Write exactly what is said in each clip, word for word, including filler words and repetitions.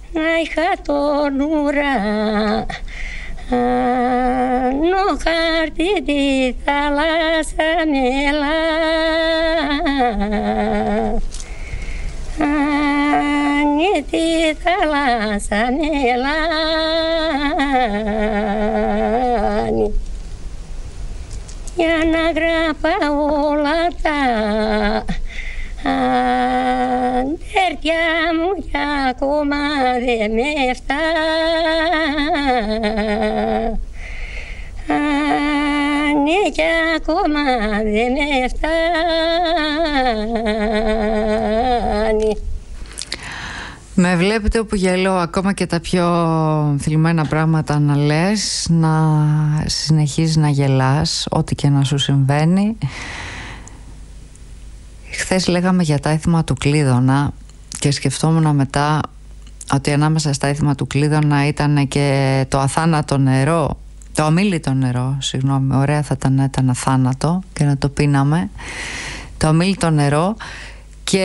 να είχα τον ουρανό χάρτη τη θάλασσα μελά. Άνι τη θάλασσα μελάνι για να γράφω όλα τα αντέρτια μου κι ακόμα δε με φτάνει κι ακόμα δε με φτάνει. Με βλέπετε όπου γελώ, ακόμα και τα πιο θλιμμένα πράγματα να λες, να συνεχίζεις να γελάς ό,τι και να σου συμβαίνει. Χθες λέγαμε για τα έθιμα του Κλείδωνα και σκεφτόμουν μετά ότι ανάμεσα στα έθιμα του Κλείδωνα ήταν και το αθάνατο νερό, το αμίλητο νερό, συγγνώμη, ωραία θα ήταν να ήταν αθάνατο και να το πίναμε, το αμίλητο νερό. Και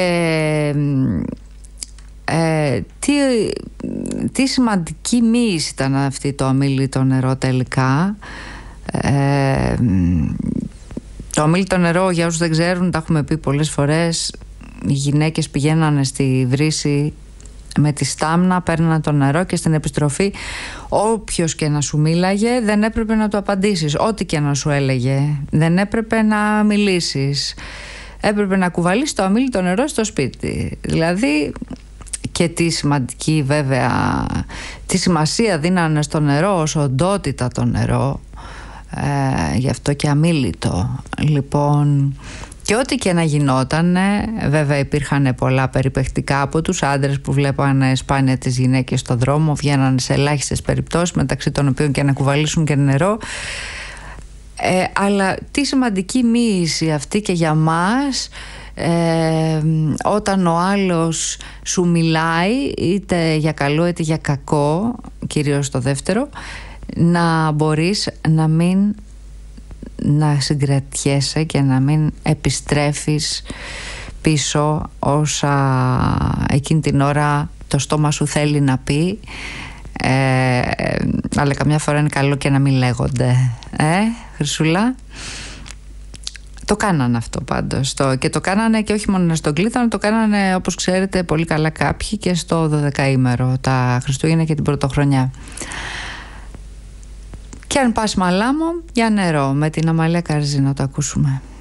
ε, τι, τι σημαντική μύης ήταν αυτή το αμίλητο νερό τελικά. ε, Το αμίλητο νερό, για όσους δεν ξέρουν, τα έχουμε πει πολλές φορές, οι γυναίκες πηγαίνανε στη βρύση με τη στάμνα, παίρνανε το νερό και στην επιστροφή όποιος και να σου μίλαγε δεν έπρεπε να του απαντήσεις, ό,τι και να σου έλεγε δεν έπρεπε να μιλήσεις, έπρεπε να κουβαλείς το αμίλητο νερό στο σπίτι. Δηλαδή, και τι σημαντική βέβαια, τι σημασία δίνανε στο νερό ως οντότητα το νερό. Ε, γι' αυτό και αμίλητο. Λοιπόν, και ό,τι και να γινότανε, βέβαια υπήρχαν πολλά περιπαιχτικά από τους άντρες που βλέπανε σπάνια τις γυναίκες στον δρόμο, βγαίνανε σε ελάχιστες περιπτώσεις, μεταξύ των οποίων και να κουβαλήσουν και νερό. Ε, αλλά τι σημαντική μοίηση αυτή και για μας, ε, όταν ο άλλος σου μιλάει είτε για καλό είτε για κακό, κυρίως το δεύτερο, να μπορείς να μην να συγκρατιέσαι και να μην επιστρέφεις πίσω όσα εκείνη την ώρα το στόμα σου θέλει να πει, ε, αλλά καμιά φορά είναι καλό και να μην λέγονται. Ε, Χρυσούλα? Το κάνανε αυτό πάντως το, και το κάνανε και όχι μόνο στον Κλείδωνα, το κάνανε όπως ξέρετε πολύ καλά κάποιοι και στο δωδεκαήμερο, τα Χριστούγεννα και την Πρωτοχρονιά. Και αν πας μαλάμο, για νερό, με την Αμαλία Καρζή να το ακούσουμε.